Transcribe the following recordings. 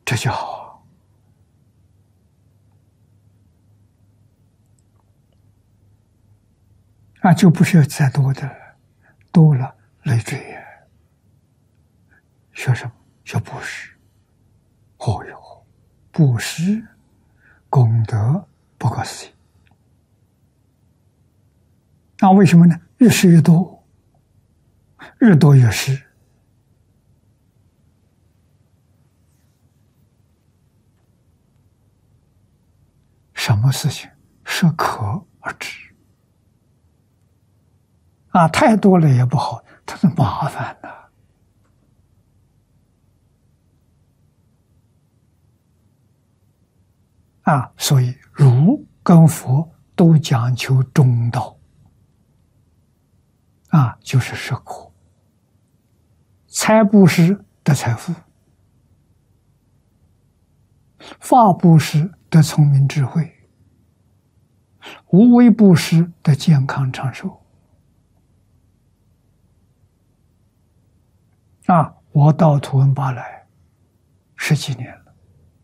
这就好啊，就不需要再多的了，多了累赘呀。学什么？学布施。哦哟，布施功德不可思议。那为什么呢？越施越多，越多越施。什么事情适可而止啊？太多了也不好，它是麻烦的啊。所以儒跟佛都讲求中道啊，就是适可。财布施得财富，法布施得聪明智慧，无为布施得健康长寿。啊，我到图文巴来10几年了。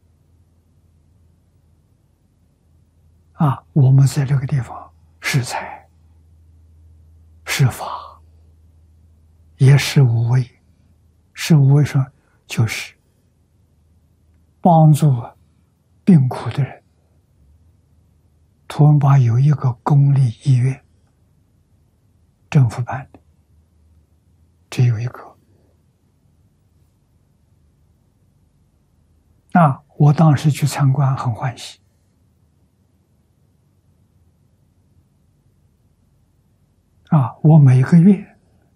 啊，我们在这个地方施财、施法，也是无为。是无为说就是帮助病苦的人。图文巴有一个公立医院，政府办的，只有一个。那我当时去参观，很欢喜。啊，我每个月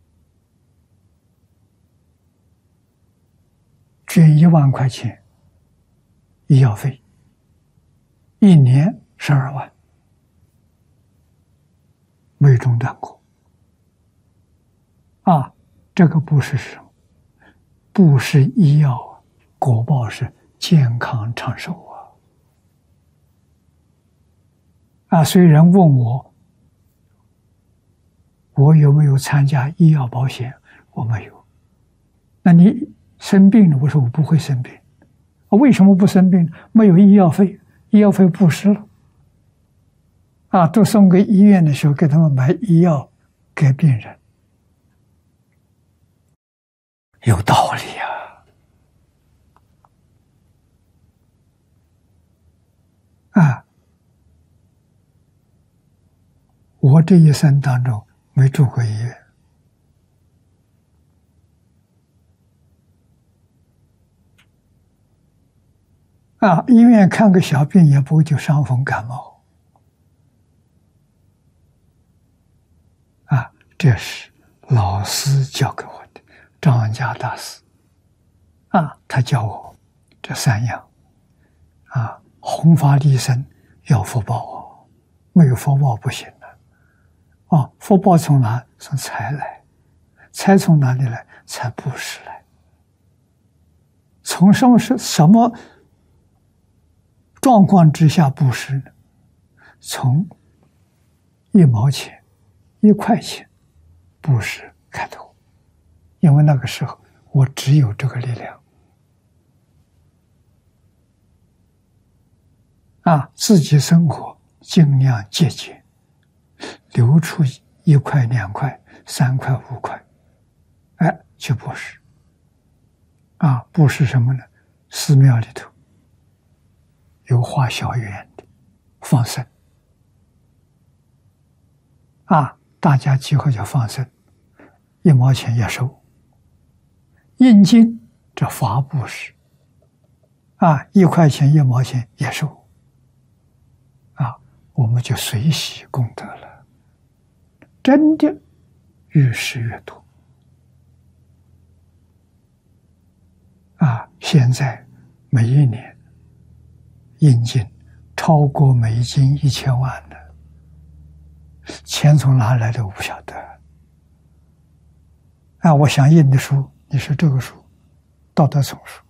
捐1万块钱医药费，1年12万，没中断过。啊，这个布施是什么？布施医药，果报是健康长寿啊！啊，虽然问我有没有参加医药保险，我没有。那你生病了？我说我不会生病。为什么不生病？没有医药费，医药费布施了。啊，都送给医院的时候，给他们买医药给病人，有道理啊！我这一生当中没住过医院。啊，医院看个小病也不会就伤风感冒。啊，这是老师教给我的，张家大师。啊，他教我这3样。啊，弘法利生要福报，没有福报不行的。啊，福报从哪？从财来，财从哪里来？财布施来。从什么状况之下布施呢？从1毛钱、1块钱布施开头，因为那个时候我只有这个力量。啊，自己生活尽量节俭，留出1块、2块、3块、5块，去布施。啊，布施什么呢？寺庙里头有画小圆的，放生。啊，大家集合就放生，1毛钱也收。印经这法布施，啊，1块钱、1毛钱也收。啊，我们就随喜功德了，真的越施越多。啊，现在每一年印经超过每经1000万的，钱从哪来的我不晓得。啊，我想印的书，你说这个书，道德丛书，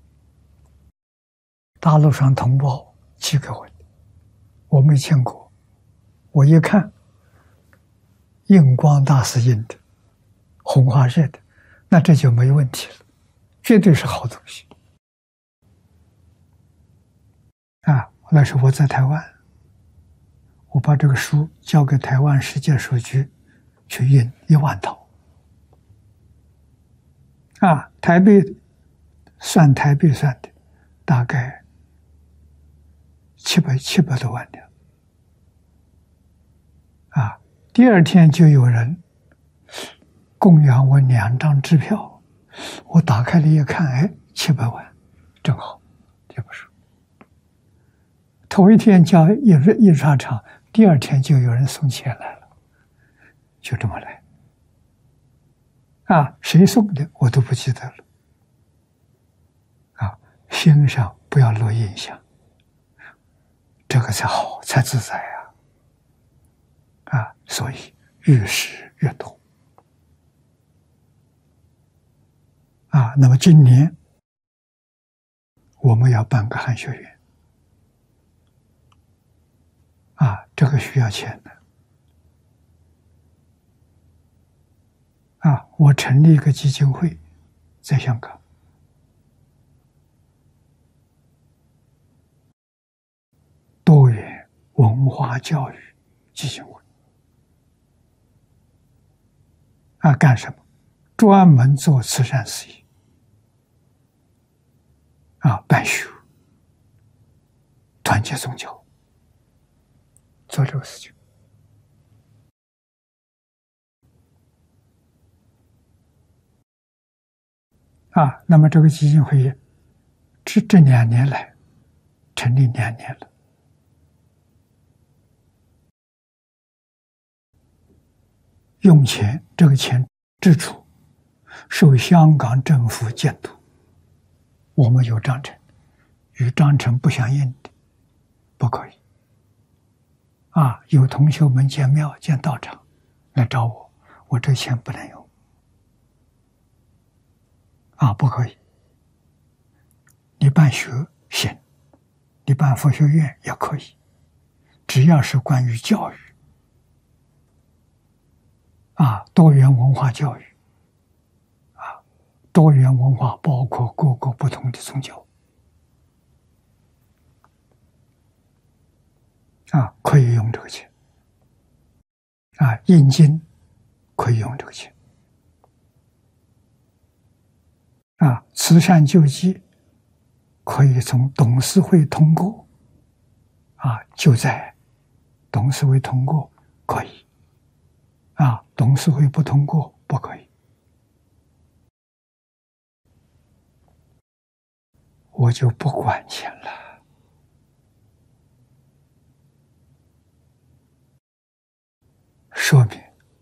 大陆上同胞寄给我的，我没见过，我一看，印光大师印的，红花热的，那这就没问题了，绝对是好东西。 那时我在台湾，我把这个书交给台湾世界书局去印1万套。台币算的，大概700多万两。第二天就有人供养我2张支票，我打开了一看，700万，正好，这本书。头一天叫印刷厂，第二天就有人送钱来了，就这么来。谁送的我都不记得了。心上不要落印象，这个才好，才自在所以越识越多。那么今年我们要办个汉学院，这个需要钱的。我成立一个基金会，在香港，多元文化教育基金会。干什么？专门做慈善事业。办学，团结宗教，做这个事情。那么这个基金会这2年来成立2年了，用钱，这个钱支出受香港政府监督，我们有章程，与章程不相应的不可以。有同学们建庙建道场来找我，我这钱不能用。不可以。你办学行，你办佛学院也可以，只要是关于教育，多元文化教育，多元文化包括各个不同的宗教，可以用这个钱，印经可以用这个钱。慈善救济可以从董事会通过，救灾，董事会通过可以，董事会不通过不可以。我就不管钱了。说明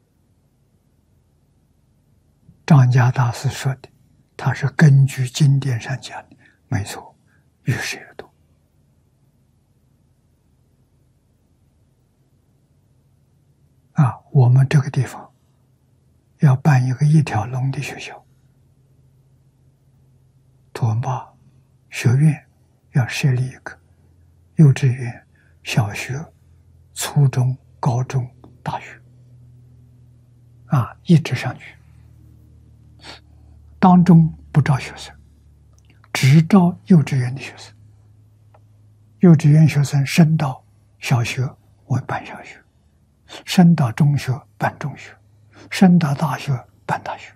张家大师说的，他是根据经典上讲的，没错，越识越多。我们这个地方要办一条龙的学校，图文巴学院要设立一个，幼稚园、小学、初中、高中、大学，一直上去。当中不招学生，只招幼稚园的学生。幼稚园学生升到小学为办小学，升到中学办中学，升到大学办大学。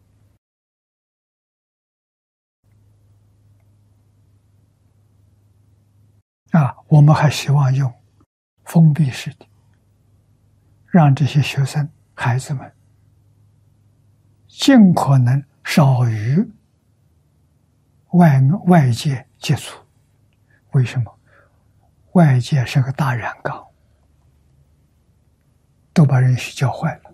我们还希望用封闭式的，让这些学生孩子们尽可能少与外界接触。为什么？外界是个大染缸，都把人教坏了。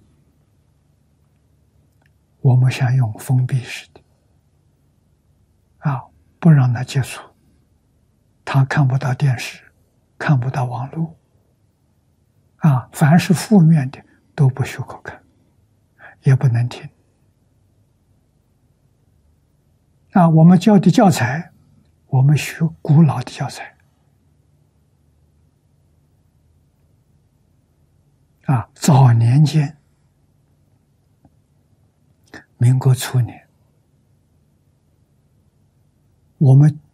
我们想用封闭式的，不让他接触，他看不到电视，看不到网络，凡是负面的都不许可看，也不能听。我们教的教材，我们学古老的教材。早年间，民国初年，我们